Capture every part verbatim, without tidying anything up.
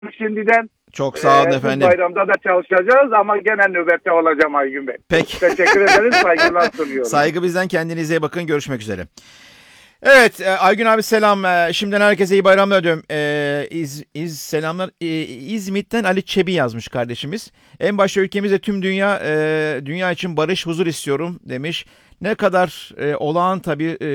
Şimdiden çok sağ olun e, efendim. Bayramda da çalışacağız ama gene nöbette olacağım Aygün Bey. Peki. Teşekkür ederiz. Saygılar sunuyorum. Saygı bizden, kendinize iyi bakın. Görüşmek üzere. Evet Aygün abi selam. Şimdiden herkese iyi bayramlar diyorum. Ee, İz, İz, selamlar. Ee, İzmit'ten Ali Çebi yazmış kardeşimiz. En başta ülkemizde tüm dünya e, dünya için barış, huzur istiyorum demiş. Ne kadar e, olağan tabii e,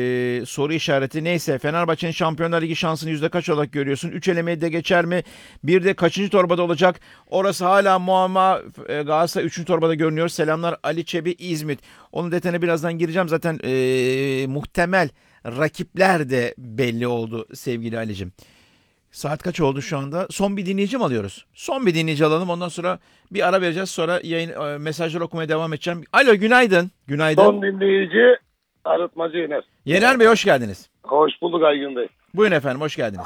soru işareti. Neyse, Fenerbahçe'nin Şampiyonlar Ligi şansını yüzde kaç olarak görüyorsun? üç elemeyi de geçer mi? Bir de kaçıncı torbada olacak? Orası hala muamma. E, Galatasaray üçüncü torbada görünüyor. Selamlar Ali Çebi, İzmit. Onun detayına birazdan gireceğim. Zaten e, muhtemel rakipler de belli oldu sevgili Ali'cim. Saat kaç oldu şu anda? Son bir dinleyici mi alıyoruz? Son bir dinleyici alalım. Ondan sonra bir ara vereceğiz. Sonra yayın e, mesajları okumaya devam edeceğim. Alo, günaydın. Günaydın. Son dinleyici Arıtmacı Yener. Yener Bey, hoş geldiniz. Hoş bulduk Aygün Bey. Buyurun efendim, hoş geldiniz.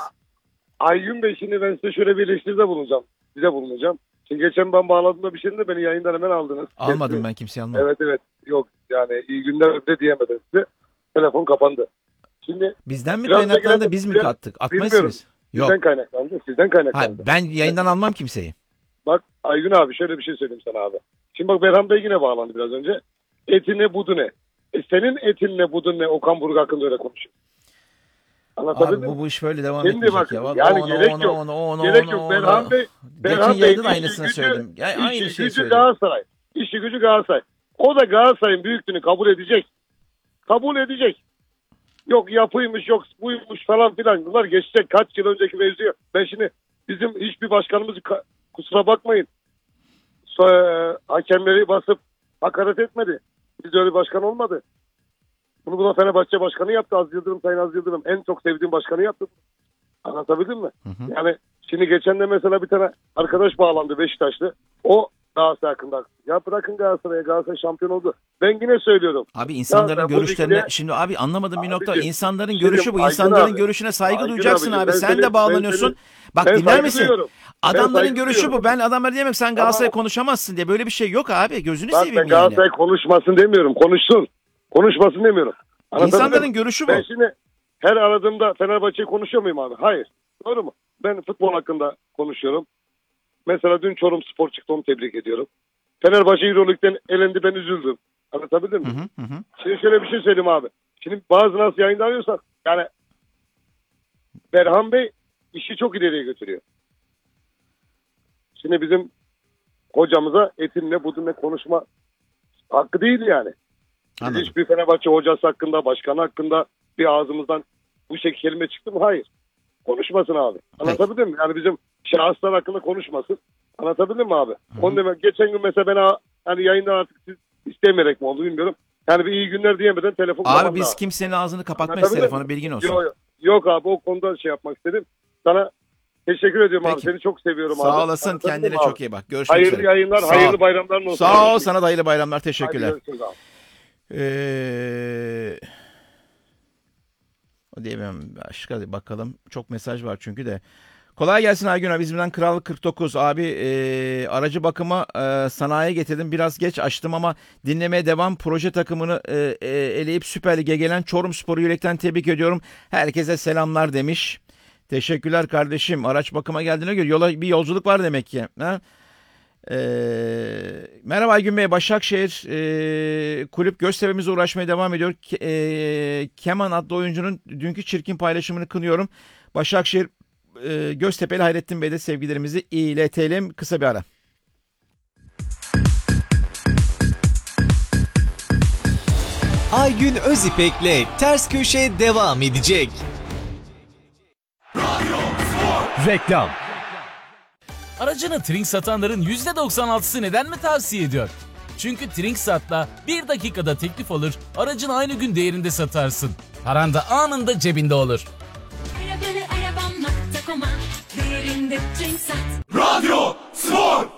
Aygün Bey, şimdi ben size şöyle bir eleştiride bulunacağım. Size bulunacağım. Şimdi geçen ben bağladığımda bir şeyin de beni yayından hemen aldınız. Almadım Kestim. ben, kimseyi almadım. Evet evet. Yok yani iyi günler de diyemedim size. Telefon kapandı. Şimdi bizden mi biraz kaynaklandı, da biz mi biraz- kattık? Atmayısınız. Yok. Sizden kaynaklandı. Sizden Ha, kaynaklandı. ben yayından almam kimseyi. Bak Aygün abi, şöyle bir şey söyleyeyim sana abi. Şimdi bak, Berhan Bey yine bağlandı biraz önce. Eti ne budu ne? E senin etin ne budun ne? Okan Buruk hakkında öyle konuşuyor. Anlatabildim Abi bu, mi? bu iş böyle devam Şimdi etmeyecek bakın, ya. Vallahi yani ona, gerek ona, yok. ona, ona, Gerek ona, yok. ona. Berhan Bey, Berhan Geçen Bey yayında da işi aynısını gücü- söyledim. Ya, aynı işi şeyi gücü söyledim. Galatasaray. İşi gücü Galatasaray. O da Galatasaray'ın büyüklüğünü kabul edecek. Kabul edecek. Yok yapıymış, yok buymuş falan filan. Bunlar geçecek. Kaç yıl önceki mevzuyu. Ben şimdi bizim hiçbir başkanımız, kusura bakmayın, so, e, hakemleri basıp hakaret etmedi. Bizde öyle bir başkan olmadı. Bunu buna Fenerbahçe başkanı yaptı. Az Yıldırım, Sayın Az Yıldırım. En çok sevdiğim başkanı yaptı. Anlatabildim mi? Hı hı. Yani şimdi geçen de mesela bir tane arkadaş bağlandı, Beşiktaşlı. O Galatasaray hakkında. Ya bırakın Galatasaray'a, Galatasaray şampiyon oldu. Ben yine söylüyorum. Abi insanların Ya, bu görüşlerine ligde- şimdi abi anlamadığım bir nokta. Abicim, İnsanların şimdi görüşü bu. Aygün İnsanların abi, görüşüne saygı Aygün duyacaksın abicim, abi. ben Sen seni- de bağlanıyorsun. ben seni- Bak ben dinler saygı misin? duyuyorum. Ben Adamların saygı görüşü duyuyorum. bu. Ben adamlara diyemem sen Galatasaray Ama- konuşamazsın diye. Böyle bir şey yok abi. Gözünü Bak, seveyim ben yani. Galatasaray konuşmasın demiyorum. Konuşsun. Konuşmasın demiyorum. Anlatabildim İnsanların mi? görüşü bu. Ben şimdi her aradığımda Fenerbahçe'yi konuşuyor muyum abi? Hayır. Doğru mu? Ben futbol hakkında konuşuyorum. Mesela dün Çorum Spor çıktı, onu tebrik ediyorum. Fenerbahçe Euroleague'den elendi, ben üzüldüm. Anlatabildim mi? Hı hı hı. Şimdi şöyle bir şey söyleyeyim abi. Şimdi bazı nasıl yayında arıyorsak, yani Berhan Bey işi çok ileriye götürüyor. Şimdi bizim hocamıza etin ne budun ne konuşma hakkı değil yani. Biz Anladım. hiçbir Fenerbahçe hocası hakkında, başkanı hakkında bir ağzımızdan bu şekilde kelime çıktı mı? Hayır. Konuşmasın abi. Anlatabildim mi? Yani bizim şahıslar hakkında konuşmasın. Anlatabildim mi abi? Hı-hı. Onu demek. Geçen gün mesela ben hani yayından artık siz istemeyerek mi oldu bilmiyorum. Yani bir iyi günler diyemeden telefon Abi kapandı biz abi. kimsenin ağzını kapatmayız, Anlatabildim telefonu mi? bilgin olsun. Yok, yok. Yok abi, o konuda şey yapmak istedim. Sana teşekkür ediyorum Peki. abi. Seni çok seviyorum abi. Sağ olasın, Anlatabildim kendine mi abi? çok iyi bak. Görüşmek Hayırlı üzere. yayınlar, Sağ hayırlı ol. bayramlar olsun. Sağ ol, sana da hayırlı bayramlar, teşekkürler. Hadi görüşürüz abi. Ee, o diyemem, başka bakalım. Çok mesaj var çünkü de. Kolay gelsin Aygün abi. İzmir'den Kral kırk dokuz. Abi e, aracı bakıma e, sanayiye getirdim. Biraz geç açtım ama dinlemeye devam. Proje takımını e, e, eleyip Süper Lig'e gelen Çorum Spor'u yürekten tebrik ediyorum. Herkese selamlar demiş. Teşekkürler kardeşim. Araç bakıma geldiğine göre yola bir yolculuk var demek ki. Ha? E, merhaba Aygün Bey. Başakşehir e, kulüp Göztepe'mize uğraşmaya devam ediyor. Ke, e, Keman adlı oyuncunun dünkü çirkin paylaşımını kınıyorum. Başakşehir e, Göztepe'li Hayrettin Bey'de sevgilerimizi iletelim. Kısa bir ara. Aygün Özipek'le Ters Köşe devam edecek. Reklam. Aracını Trink satanların yüzde doksan altısı neden mi tavsiye ediyor? Çünkü Trinksat'la bir dakikada teklif alır, aracını aynı gün değerinde satarsın. Paran da anında cebinde olur. Arabanı arabam nokta com'a değerinde Trinksat. Radyo Spor.